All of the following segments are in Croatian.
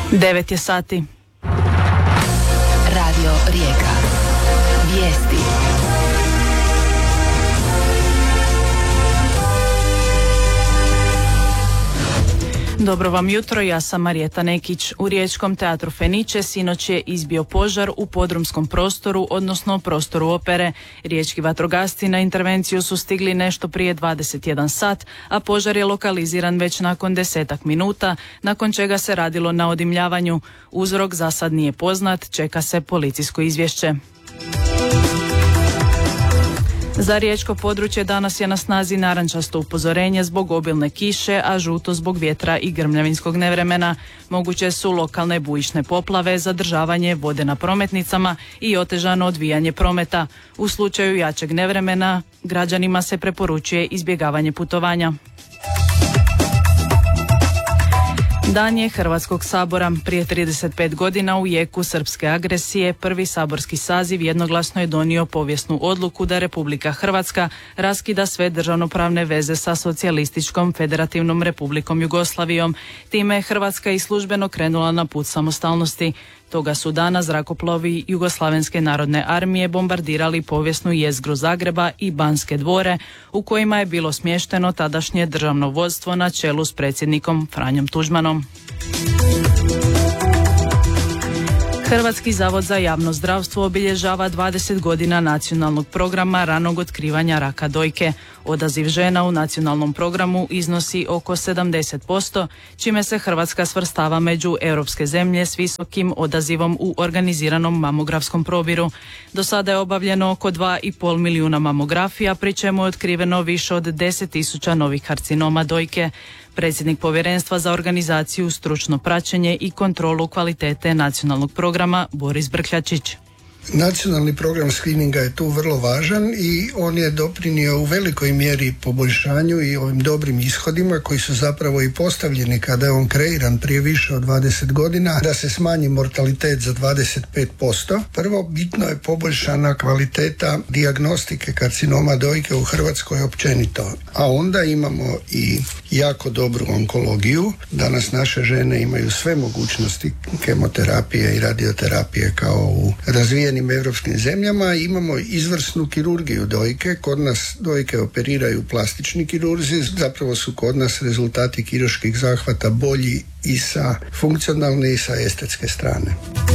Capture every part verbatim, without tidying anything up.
devet je sati. Radio Rijeka. Vijesti. Dobro vam jutro, ja sam Marijeta Nekić. U Riječkom teatru Fenice sinoć je izbio požar u podrumskom prostoru, odnosno prostoru opere. Riječki vatrogasci na intervenciju su stigli nešto prije dvadeset jedan sat, a požar je lokaliziran već nakon desetak minuta, nakon čega se radilo na odimljavanju. Uzrok za sad nije poznat, čeka se policijsko izvješće. Za riječko područje danas je na snazi narančasto upozorenje zbog obilne kiše, a žuto zbog vjetra i grmljavinskog nevremena. Moguće su lokalne bujične poplave, zadržavanje vode na prometnicama i otežano odvijanje prometa. U slučaju jačeg nevremena građanima se preporučuje izbjegavanje putovanja. Dan je Hrvatskog sabora. Prije trideset pet godina u jeku srpske agresije prvi saborski saziv jednoglasno je donio povijesnu odluku da Republika Hrvatska raskida sve državnopravne veze sa socijalističkom federativnom Republikom Jugoslavijom. Time je Hrvatska i službeno krenula na put samostalnosti. Toga su dana zrakoplovi Jugoslavenske narodne armije bombardirali povijesnu jezgru Zagreba i Banske dvore, u kojima je bilo smješteno tadašnje državno vodstvo na čelu s predsjednikom Franjom Tuđmanom. Hrvatski zavod za javno zdravstvo obilježava dvadeset godina nacionalnog programa ranog otkrivanja raka dojke. Odaziv žena u nacionalnom programu iznosi oko sedamdeset posto, čime se Hrvatska svrstava među europske zemlje s visokim odazivom u organiziranom mamografskom probiru. Do sada je obavljeno oko dva i pol milijuna mamografija, pri čemu je otkriveno više od deset tisuća novih karcinoma dojke. Predsjednik Povjerenstva za organizaciju, stručno praćenje i kontrolu kvalitete nacionalnog programa Boris Brkljačić. Nacionalni program screeninga je tu vrlo važan i on je doprinio u velikoj mjeri poboljšanju i ovim dobrim ishodima koji su zapravo i postavljeni kada je on kreiran prije više od dvadeset godina, da se smanji mortalitet za dvadeset pet posto. Prvo, bitno je poboljšana kvaliteta dijagnostike karcinoma dojke u Hrvatskoj općenito, a onda imamo i jako dobru onkologiju. Danas naše žene imaju sve mogućnosti kemoterapije i radioterapije kao u razvijenim europskim zemljama. Imamo izvrsnu kirurgiju dojke. Kod nas dojke operiraju plastični kirurzi. Zapravo su kod nas rezultati kirurških zahvata bolji i sa funkcionalne i sa estetske strane.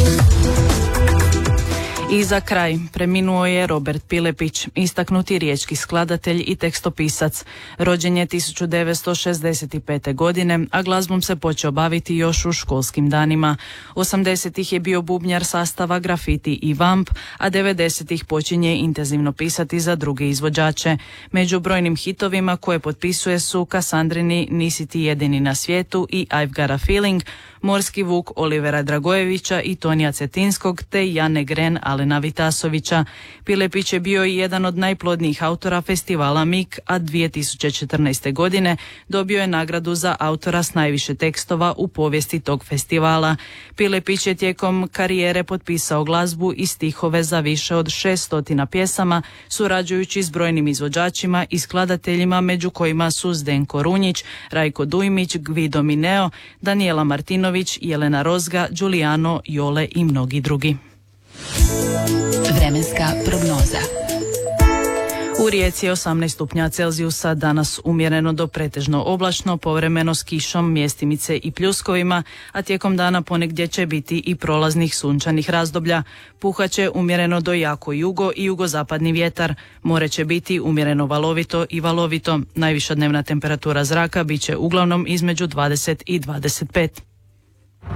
I za kraj, preminuo je Robert Pilepić, istaknuti riječki skladatelj i tekstopisac. Rođen je tisuću devetsto šezdeset pete. godine, a glazbom se počeo baviti još u školskim danima. osamdesetih je bio bubnjar sastava Grafiti i Vamp, a devedesetih počinje intenzivno pisati za druge izvođače. Među brojnim hitovima koje potpisuje su Kasandrini Nisi ti jedini na svijetu i I've got a feeling, Morski vuk Olivera Dragojevića i Tonija Cetinskog te Jane Gren Alena Vitasovića. Pilepić je bio i jedan od najplodnijih autora festivala M I K, a dvije tisuće četrnaeste. godine dobio je nagradu za autora s najviše tekstova u povijesti tog festivala. Pilepić je tijekom karijere potpisao glazbu i stihove za više od šessto pjesama, surađujući s brojnim izvođačima i skladateljima, među kojima su Zdenko Runjić, Rajko Dujmić, Gvido Mineo, Danijela Martinović, Jelena Rozga, Giuliano, Jole i mnogi drugi. Vremenska prognoza. U Rijeci je osamnaest stupnja Celzijusa, danas umjereno do pretežno oblačno, povremeno s kišom, mjestimice i pljuskovima, a tijekom dana ponegdje će biti i prolaznih sunčanih razdoblja. Puhaće umjereno do jako jugo i jugozapadni vjetar. More će biti umjereno valovito i valovito. Najviša dnevna temperatura zraka bit će uglavnom između dvadeset i dvadeset pet.